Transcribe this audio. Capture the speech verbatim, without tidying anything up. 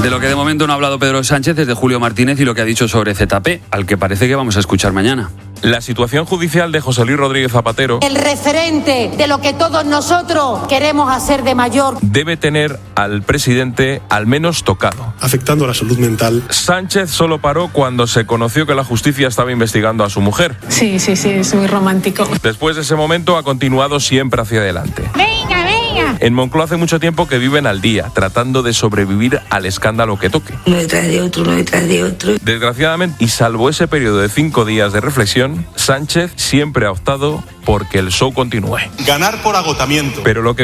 De lo que de momento no ha hablado Pedro Sánchez es de Julio Martínez y lo que ha dicho sobre Z P, al que parece que vamos a escuchar mañana. La situación judicial de José Luis Rodríguez Zapatero, el referente de lo que todos nosotros queremos hacer de mayor, debe tener al presidente al menos tocado. Afectando a la salud mental. Sánchez solo paró cuando se conoció que la justicia estaba investigando a su mujer. Sí, sí, sí, es muy romántico. Después de ese momento ha continuado siempre hacia adelante. venga, venga. En Moncloa hace mucho tiempo que viven al día, tratando de sobrevivir al escándalo que toque. Uno detrás de otro, uno detrás de otro. Desgraciadamente, y salvo ese periodo de cinco días de reflexión, Sánchez siempre ha optado por que el show continúe. Ganar por agotamiento. Pero lo que